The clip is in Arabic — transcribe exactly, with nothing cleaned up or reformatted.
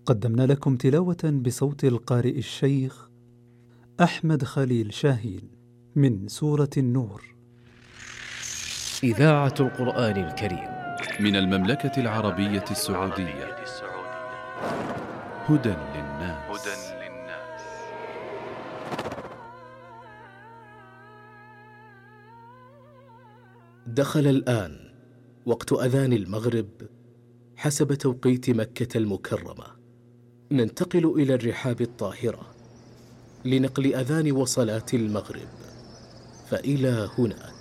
قدمنا لكم تلاوة بصوت القارئ الشيخ أحمد خليل شاهين من سورة النور. إذاعة القرآن الكريم من المملكة العربية السعودية. هدى للناس. دخل الآن وقت أذان المغرب حسب توقيت مكة المكرمة. ننتقل إلى الرحاب الطاهرة لنقل أذان وصلاة المغرب، فإلى هناك.